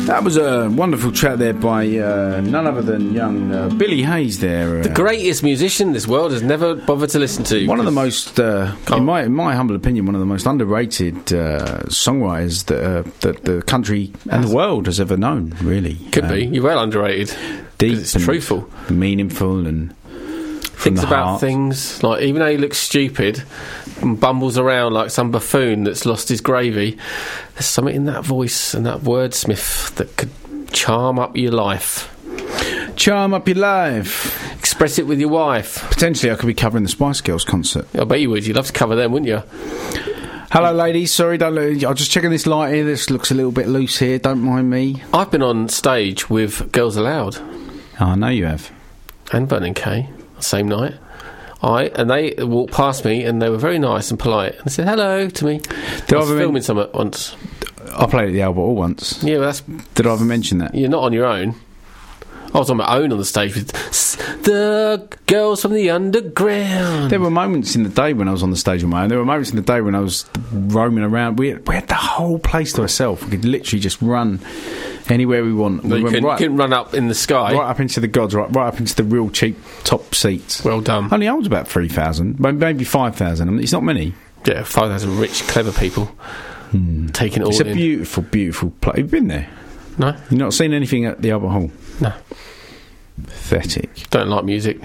That was a wonderful track there by none other than young Billy Hayes there. The greatest musician this world has never bothered to listen to. One of the most, in my humble opinion, one of the most underrated songwriters that the country and the world has ever known, really. Could be. You're well underrated. Deep it's truthful. Meaningful and thinks about things, like even though he looks stupid and bumbles around like some buffoon that's lost his gravy, there's something in that voice and that wordsmith that could charm up your life. Charm up your life. Express it with your wife. Potentially I could be covering the Spice Girls concert. I bet you would. You'd love to cover them, wouldn't you? Hello ladies, sorry, don't look, I'm just checking this light here, this looks a little bit loose here, don't mind me. I've been on stage with Girls Aloud. Oh, I know you have. And Vernon Kay. Same night, and they walked past me and they were very nice and polite and they said hello to me. I was filming something once. I played at the Albert Hall once. Yeah, well, did I ever mention that? You're not on your own. I was on my own on the stage with the girls from the underground. There were moments in the day when I was on the stage on my own. There were moments in the day when I was roaming around. We had the whole place to ourselves. We could literally just run anywhere we want. No, you couldn't run up in the sky. Right up into the gods, right up into the real cheap top seats. Well done. Only holds about 3,000, maybe 5,000. I mean, it's not many. Yeah, 5,000 rich, clever people taking it all in. It's a beautiful, beautiful place. Have you been there? No. You've not seen anything at the Albert Hall? No. Pathetic. Don't like music.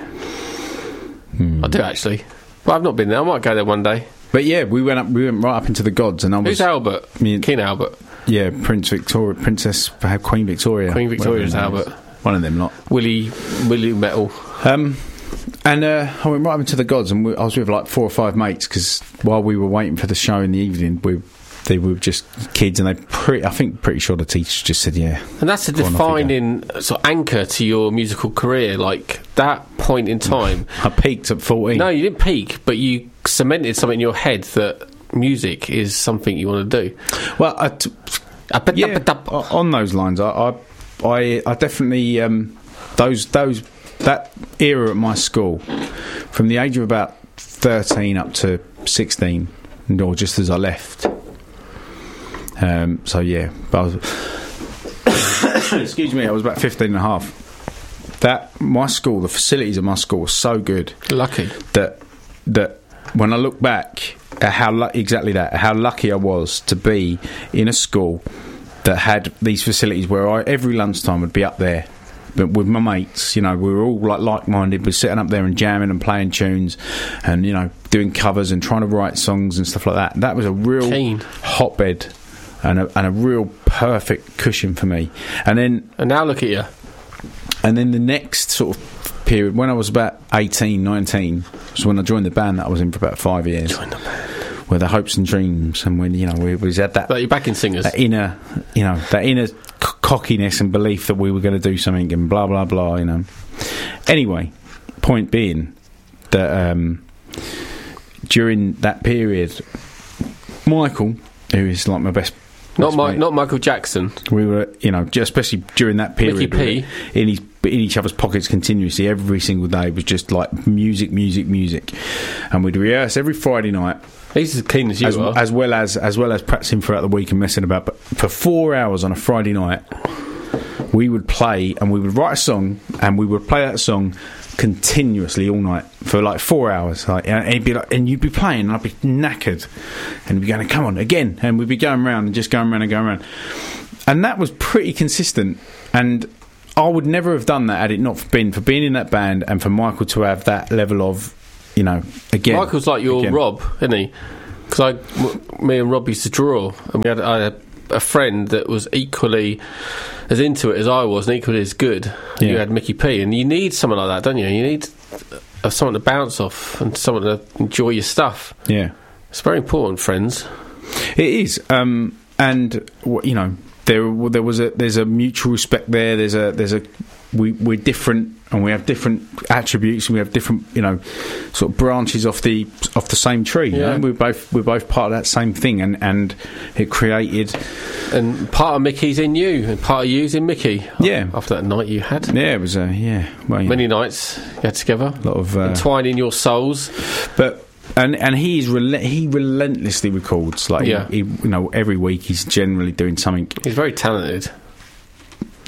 I do, actually. Well, I've not been there. I might go there one day. But yeah, we went right up into the gods. And who's Albert? King Albert? Yeah, Queen Victoria. Queen Victoria's Albert. One of them lot. Willie Metal. And I went right up into the gods, and I was with like 4 or 5 mates, because while we were waiting for the show in the evening, they were just kids, and pretty sure the teacher just said, yeah. And that's a defining sort of anchor to your musical career, like that point in time. I peaked at 14. No, you didn't peak, but you cemented something in your head that music is something you want to do. Well, on those lines, I definitely that era at my school, from the age of about 13 up to 16, or just as I left. So yeah, but I was excuse me, I was about 15 and a half. My school, the facilities of my school were so good. Lucky. That when I look back at how lucky I was to be in a school that had these facilities where every lunchtime would be up there with my mates. You know, we were all like-minded. We're sitting up there and jamming and playing tunes, and doing covers and trying to write songs and stuff like that. That was a real hotbed and a real perfect cushion for me. And now look at you. And then the next sort of period, when I was about 18, 19, was when I joined the band that I was in for about 5 years. Joined the band. Where the hopes and dreams, and when we had that, like your backing singers, that inner cockiness and belief that we were going to do something, and blah blah blah. Anyway, point being that during that period, Michael, who is like my best. Not Michael Jackson. We were, especially during that period, Mickey P. in each other's pockets continuously. Every single day was just like music, and we'd rehearse every Friday night. He's as keen as you are, as well as practicing throughout the week and messing about. But for 4 hours on a Friday night, we would play, and we would write a song, and we would play that song continuously all night for like 4 hours. And you'd be playing, and I'd be knackered, and you'd be going, "Come on again!" And we'd be going round and just going round and going round. And that was pretty consistent. And I would never have done that had it not been for being in that band, and for Michael to have that level of, again. Michael's like your Rob, isn't he? Because me and Rob used to draw, and I had a friend that was equally as into it as I was, and equally as good. Yeah. You had Mickey P, and you need someone like that, don't you? You need someone to bounce off and someone to enjoy your stuff. Yeah, it's very important, friends. It is, and there's a mutual respect there. We're different, and we have different attributes, and we have different, sort of branches off the same tree. Yeah. We're both part of that same thing, and it created. And part of Mickey's in you, and part of you's in Mickey. Yeah. After that night you had. Yeah, it was Well, many nights you had together. A lot of entwining your souls, but. And he relentlessly records, he every week he's generally doing something. He's very talented.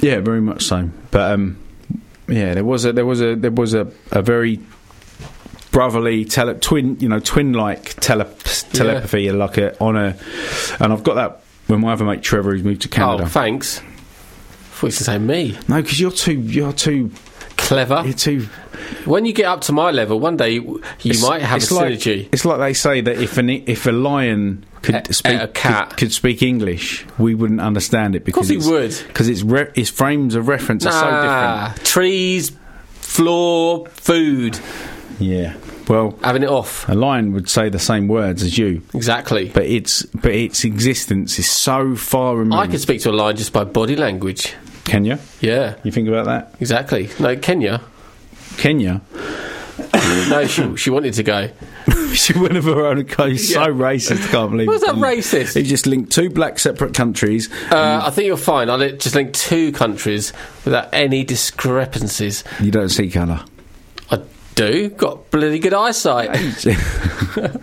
Yeah, very much so. But yeah, there was a very brotherly twin-like telepathy, and I've got that with my other mate Trevor, who's moved to Canada. Oh, thanks. I thought you were saying me. No, because you're too clever. You're too. When you get up to my level, one day you might have a synergy. It's like they say that if a lion could speak English, we wouldn't understand it because of course he would. Because its frames of reference are so different. Trees, floor, food. Yeah. Well, having it off. A lion would say the same words as you. Exactly. But its existence is so far removed. I could speak to a lion just by body language. Can you? Yeah. You think about that? Exactly. No, Kenya. No, she wanted to go. She went of her own accord. He's so racist. I can't believe it. Was that racist? He just linked two black separate countries. I think you're fine. I'll just link two countries without any discrepancies. You don't see colour. I do. Got bloody good eyesight.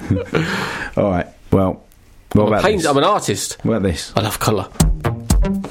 All right. Well, what about this? I'm an artist. What about this? I love colour.